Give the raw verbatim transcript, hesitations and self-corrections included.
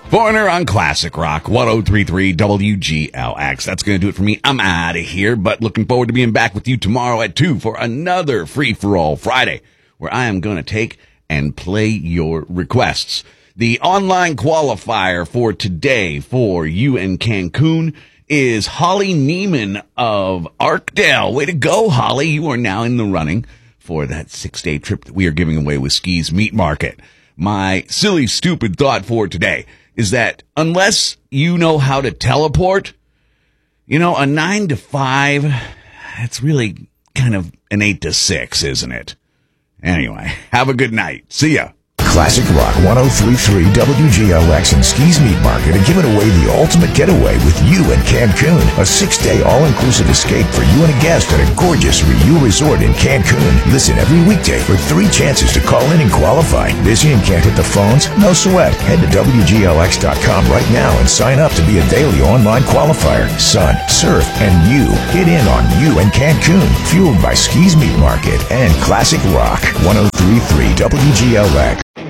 Foreigner on Classic Rock, ten thirty-three W G L X. That's going to do it for me. I'm out of here, but looking forward to being back with you tomorrow at two for another Free-for-All Friday, where I am going to take and play your requests. The online qualifier for today for you in Cancun is Holly Neiman of Arkdale. Way to go, Holly. You are now in the running for that six-day trip that we are giving away with Ski's Meat Market. My silly, stupid thought for today is that unless you know how to teleport, you know, a nine to five, it's really kind of an eight to six, isn't it? Anyway, have a good night. See ya. Classic Rock ten thirty-three W G L X and Ski's Meat Market are giving away the ultimate getaway with you in Cancun. A six-day all-inclusive escape for you and a guest at a gorgeous Riu resort in Cancun. Listen every weekday for three chances to call in and qualify. Busy and can't hit the phones? No sweat. Head to W G L X dot com right now and sign up to be a daily online qualifier. Sun, surf, and you. Get in on you in Cancun. Fueled by Ski's Meat Market and Classic Rock ten thirty-three W G L X.